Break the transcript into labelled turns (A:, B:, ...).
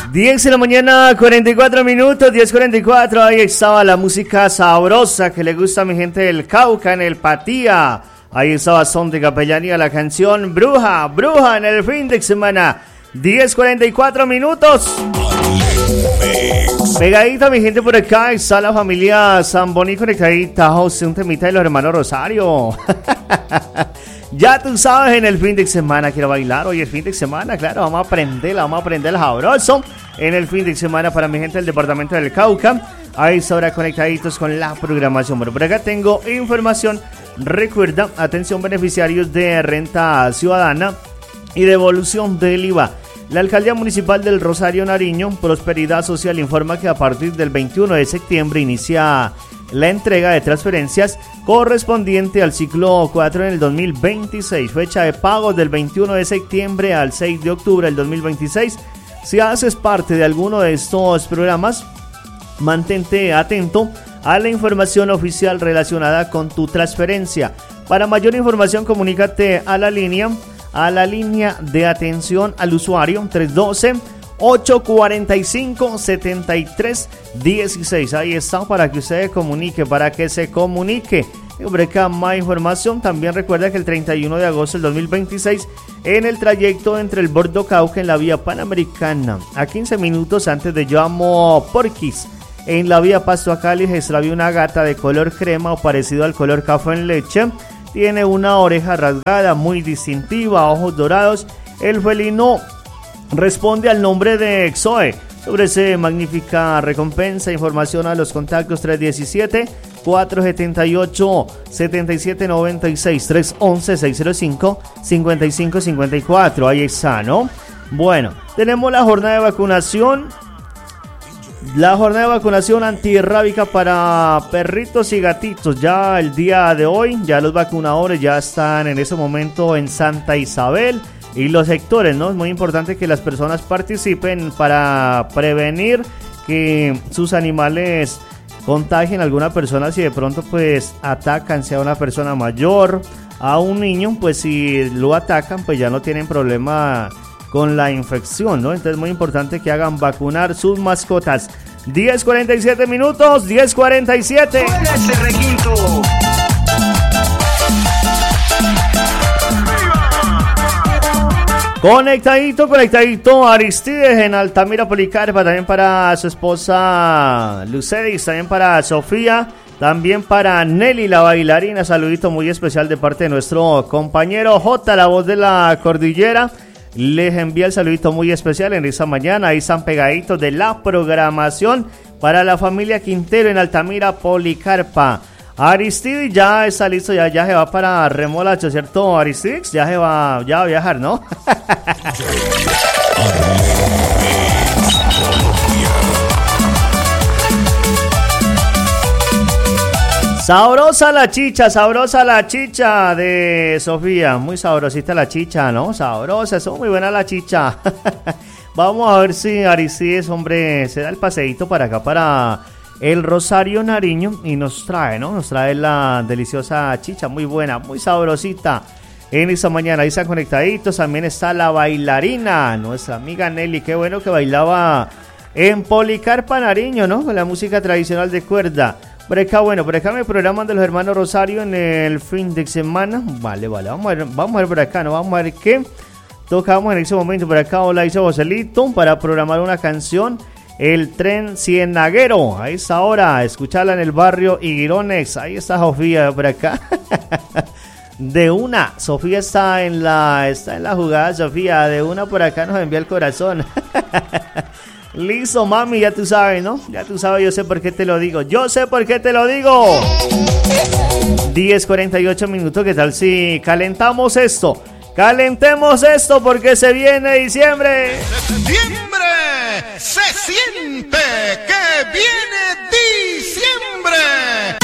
A: 10 de la mañana, 44 minutos, 10:44. Ahí estaba la música sabrosa que le gusta a mi gente del Cauca, en el Patía. Ahí estaba Son de Capellanía, la canción Bruja, Bruja en el fin de semana. 10:44 minutos. Pegadita mi gente por acá, está la familia Zamboni conectadita. José, un temita de los hermanos Rosario. Ya tú sabes, en el fin de semana quiero bailar. Hoy el fin de semana, claro, vamos a aprender sabroso. En el fin de semana para mi gente del departamento del Cauca. Ahí ahora conectaditos con la programación. Bueno, por acá tengo información. Recuerda, atención beneficiarios de renta ciudadana y devolución del IVA. La Alcaldía Municipal del Rosario Nariño, Prosperidad Social, informa que a partir del 21 de septiembre inicia la entrega de transferencias correspondiente al ciclo 4 en el 2026. Fecha de pago del 21 de septiembre al 6 de octubre del 2026. Si haces parte de alguno de estos programas, mantente atento a la información oficial relacionada con tu transferencia. Para mayor información, comunícate a la línea de atención al usuario 312-845-7316. Ahí está, para que usted se comunique. Y por acá más información. También recuerda que el 31 de agosto del 2026, en el trayecto entre el Bordo Cauca en la vía Panamericana, a 15 minutos antes de Llamo Porquis, en la vía Pasto a Cali, se extravió una gata de color crema o parecido al color café en leche. Tiene una oreja rasgada muy distintiva, ojos dorados. El felino responde al nombre de Xoe. Sobre esa magnífica recompensa, información a los contactos 317-478-7796, 311-605-5554. Ahí está, ¿no? Bueno, tenemos la jornada de vacunación. La jornada de vacunación antirrábica para perritos y gatitos. Ya el día de hoy, ya los vacunadores ya están en ese momento en Santa Isabel y los sectores, ¿no? Es muy importante que las personas participen para prevenir que sus animales contagien a alguna persona. Si de pronto pues atacan, sea una persona mayor, a un niño, pues si lo atacan, pues ya no tienen problema con la infección, ¿no? Entonces es muy importante que hagan vacunar sus mascotas. 10:47 minutos, 10:47. Conectadito Aristides en Altamira Policarpa, también para su esposa Lucedis, también para Sofía, también para Nelly la bailarina. Saludito muy especial de parte de nuestro compañero J, la voz de la cordillera. Les envía el saludito muy especial en esta mañana. Ahí están pegaditos de la programación para la familia Quintero en Altamira Policarpa. Aristides ya está listo, ya se va para Remolacho, ¿cierto, Aristides? Ya va a viajar, ¿no? Sabrosa la chicha de Sofía. Muy sabrosita la chicha, ¿no? Sabrosa, eso, muy buena la chicha. Vamos a ver si Aristides, hombre, se da el paseíto para acá, para el Rosario Nariño, y nos trae, ¿no? Nos trae la deliciosa chicha, muy buena, muy sabrosita. En esta mañana, ahí están conectaditos. También está la bailarina, nuestra amiga Nelly. Qué bueno que bailaba en Policarpa Nariño, ¿no? Con la música tradicional de cuerda. Por acá me programan de los hermanos Rosario en el fin de semana. Vale, vamos a ver por acá, ¿no? Vamos a ver qué tocamos en ese momento. Por acá, hola, hizo Joselito para programar una canción, El Tren Cienaguero. A esa hora, escucharla en el barrio Higuirones. Ahí está Sofía por acá. De una, Sofía está en la jugada, Sofía. De una por acá nos envía el corazón. Listo, mami, ya tú sabes, ¿no? Ya tú sabes, yo sé por qué te lo digo. 10:48 minutos, ¿qué tal si calentamos esto? Calentemos esto porque se viene diciembre.
B: ¡Septiembre! ¡Se siente que viene!